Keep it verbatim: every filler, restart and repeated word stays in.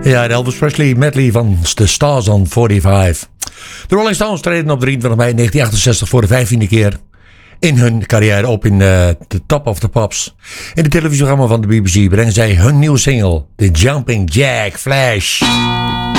Ja, de Elvis Presley medley van The Stars on vijfenveertig. De Rolling Stones treden op drieëntwintig mei negentien achtenzestig voor de vijftiende keer in hun carrière op in uh, The Top of the Pops. In het televisieprogramma van de B B C brengen zij hun nieuwe single, The Jumping Jack Flash.